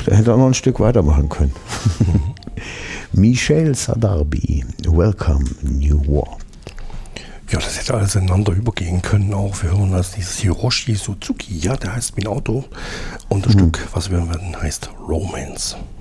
der hätte auch noch ein Stück weitermachen können. Michel Sadarbi, Welcome New World. Ja, das hätte alles ineinander übergehen können auch. Wir hören als dieses Hiroshi Suzuki, ja, der heißt wie ein Auto. Und das Stück, was wir werden, heißt Romance.